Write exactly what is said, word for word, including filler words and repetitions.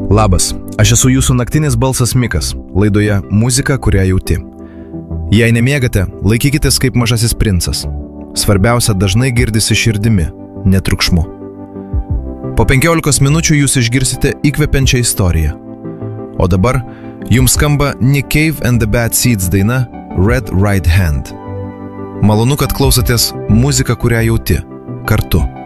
Labas, aš esu jūsų naktinis balsas Mikas, laidoje Muzika, kurią jauti. Jei nemiegate, laikykitės kaip mažasis princas. Svarbiausia dažnai girdisi širdimi, netriukšmu. Po penkiolikos minučių jūs išgirsite įkvepiančią istoriją. O dabar jums skamba Nick Cave and the Bad Seeds daina Red Right Hand. Malonu, kad klausotės Muzika, kurią jauti, kartu.